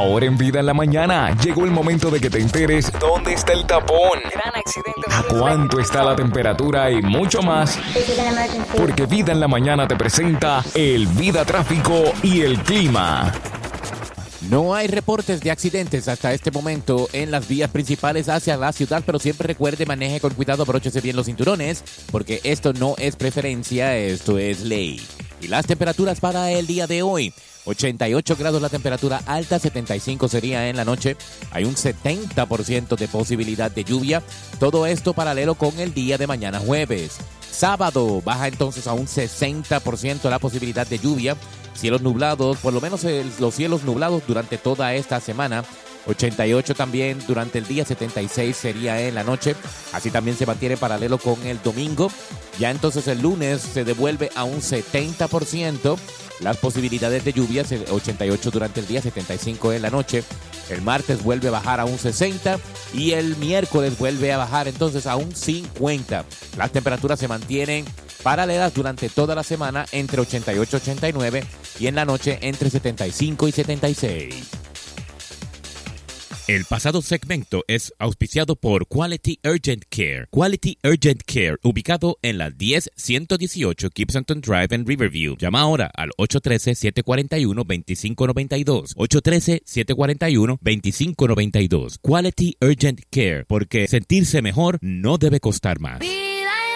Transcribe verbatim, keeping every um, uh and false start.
Ahora en Vida en la Mañana llegó el momento de que te enteres dónde está el tapón, Gran accidente. a cuánto está la temperatura y mucho más. Porque Vida en la Mañana te presenta el Vida Tráfico y el Clima. No hay reportes de accidentes hasta este momento en las vías principales hacia la ciudad, pero siempre recuerde, maneje con cuidado, abróchese bien los cinturones, porque esto no es preferencia, esto es ley. Y las temperaturas para el día de hoy: ochenta y ocho grados la temperatura alta, setenta y cinco sería en la noche. Hay un setenta por ciento de posibilidad de lluvia. Todo esto paralelo con el día de mañana jueves. Sábado baja entonces a un sesenta por ciento la posibilidad de lluvia. Cielos nublados, por lo menos el, los cielos nublados durante toda esta semana. ochenta y ocho también durante el día, setenta y seis sería en la noche. Así también se mantiene paralelo con el domingo. Ya entonces el lunes se devuelve a un setenta por ciento. Las posibilidades de lluvia, ochenta y ocho durante el día, setenta y cinco en la noche. El martes vuelve a bajar a un sesenta y el miércoles vuelve a bajar entonces a un cincuenta. Las temperaturas se mantienen paralelas durante toda la semana entre ochenta y ocho y ochenta y nueve y en la noche entre setenta y cinco y setenta y seis. El pasado segmento es auspiciado por Quality Urgent Care. Quality Urgent Care, ubicado en la diez ciento dieciocho Gibsonton Drive en Riverview. Llama ahora al ocho uno tres, siete cuatro uno, dos cinco nueve dos. ocho uno tres, siete cuatro uno, dos cinco nueve dos. Quality Urgent Care, porque sentirse mejor no debe costar más.